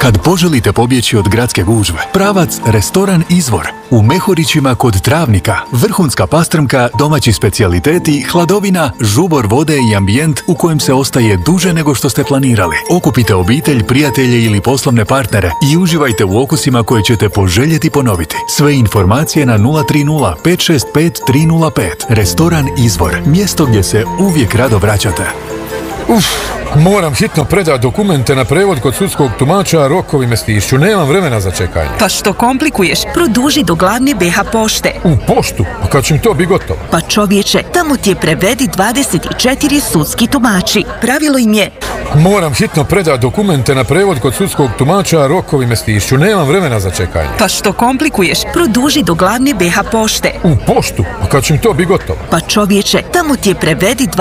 Kad poželite pobjeći od gradske gužve, pravac Restoran Izvor. U Mehurićima kod Travnika, vrhunska pastrmka, domaći specijaliteti, hladovina, žubor vode i ambijent u kojem se ostaje duže nego što ste planirali. Okupite obitelj, prijatelje ili poslovne partnere i uživajte u okusima koje ćete poželjeti ponoviti. Sve informacije na 030 565 305. Restoran Izvor. Mjesto gdje se uvijek rado vraćate. Moram hitno predati dokumente na prevod kod sudskog tumača, rokovi me stišću. Nemam vremena za čekanje. Pa što komplikuješ? Produži do glavne BH pošte. U poštu? A kad će mi to biti gotovo? Pa čovječe, tamo ti je prevedi 24 sudski tumači. Pravilo im je... Moram hitno predati dokumente na prevod kod sudskog tumača, rokovi me stišću. Nemam vremena za čekanje. Pa što komplikuješ? Produži do glavne BH pošte. U poštu? A kad će mi to biti gotovo? Pa čovječe, tamo ti je prevedi